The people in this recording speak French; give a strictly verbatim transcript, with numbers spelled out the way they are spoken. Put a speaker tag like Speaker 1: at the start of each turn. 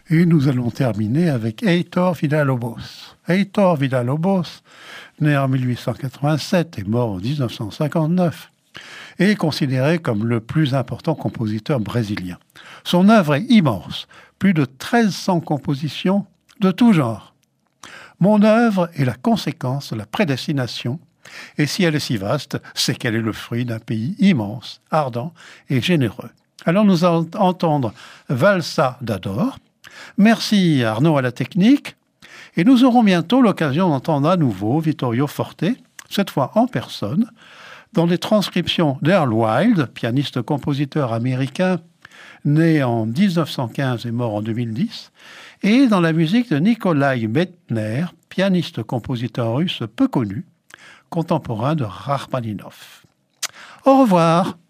Speaker 1: Et nous allons terminer avec Heitor Villa-Lobos. Heitor Villa-Lobos, né en mille huit cent quatre-vingt-sept et mort en dix-neuf cent cinquante-neuf, est considéré comme le plus important compositeur brésilien. Son œuvre est immense, plus de treize cents compositions de tout genre. Mon œuvre est la conséquence de la prédestination, et si elle est si vaste, c'est qu'elle est le fruit d'un pays immense, ardent et généreux. Alors nous allons entendre Valsa d'Ador. Merci Arnaud à la technique, et nous aurons bientôt l'occasion d'entendre à nouveau Vittorio Forte, cette fois en personne, dans les transcriptions d'Earl Wild, pianiste-compositeur américain, né en dix-neuf cent quinze et mort en deux mille dix, et dans la musique de Nikolai Medtner, pianiste-compositeur russe peu connu, contemporain de Rachmaninov. Au revoir.